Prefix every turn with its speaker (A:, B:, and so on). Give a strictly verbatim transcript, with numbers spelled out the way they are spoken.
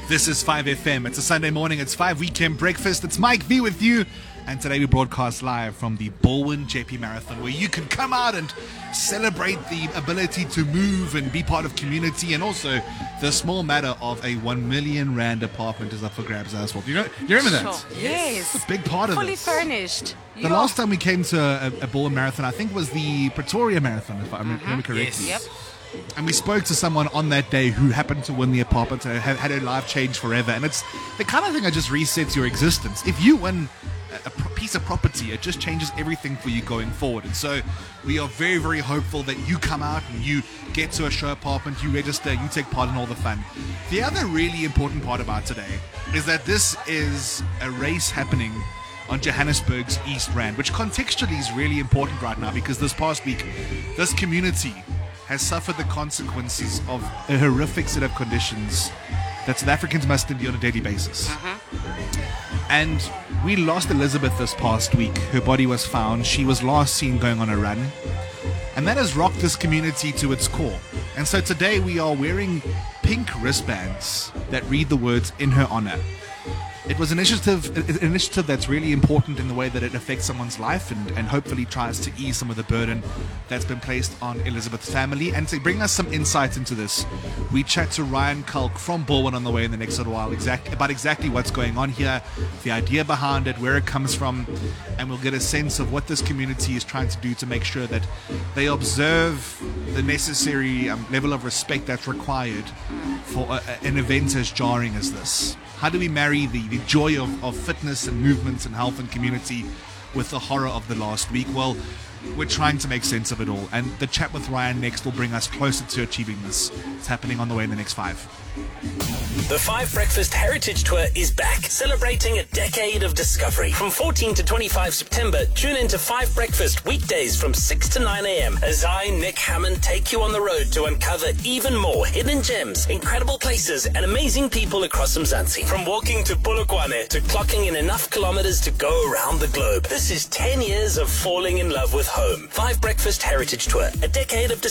A: This is five F M. It's a Sunday morning. It's five Weekend Breakfast. It's Mike V with you. And today we broadcast live from the Bulwen J P Marathon, where you can come out and celebrate the ability to move and be part of community, and also the small matter of a one million rand apartment is up for grabs as well. Do you, know, you remember that?
B: Sure. Yes.
A: It's a big part of
B: Fully
A: this.
B: furnished.
A: The
B: Yeah.
A: last time we came to a, a Bulwen Marathon, I think, was the Pretoria Marathon, if I remember correctly.
B: Yep.
A: And we spoke to someone on that day who happened to win the apartment and had, had her life change forever. And it's the kind of thing that just resets your existence. If you win a, a pro- piece of property, it just changes everything for you going forward. And so we are very, very hopeful that you come out and you get to a show apartment, you register, you take part in all the fun. The other really important part about today is that this is a race happening on Johannesburg's East Rand, which contextually is really important right now, because this past week, this community has suffered the consequences of a horrific set of conditions that South Africans must endure on a daily basis. And we lost Elizabeth this past week. Her body was found. She was last seen going on a run. And that has rocked this community to its core. And so today we are wearing pink wristbands that read the words "in her honor." It was an initiative, an initiative that's really important in the way that it affects someone's life, and, and hopefully tries to ease some of the burden that's been placed on Elizabeth's family. And to bring us some insight into this, we chat to Ryan Kalk from Bulwen on the way in the next little while exact, about exactly what's going on here, the idea behind it, where it comes from, and we'll get a sense of what this community is trying to do to make sure that they observe the necessary um, level of respect that's required for a, a, an event as jarring as this. How do we marry the, the joy of, of fitness and movements and health and community with the horror of the last week? Well, we're trying to make sense of it all. And the chat with Ryan next will bring us closer to achieving this. It's happening on the way in the next five.
C: The Five Breakfast Heritage Tour is back, celebrating a decade of discovery. From fourteenth to twenty-fifth September, tune into Five Breakfast weekdays from six to nine a.m. as I, Nick Hammond, take you on the road to uncover even more hidden gems, incredible places, and amazing people across Mzansi. From walking to Polokwane to clocking in enough kilometers to go around the globe. This is ten years of falling in love with home. Five Breakfast Heritage Tour, a decade of discovery.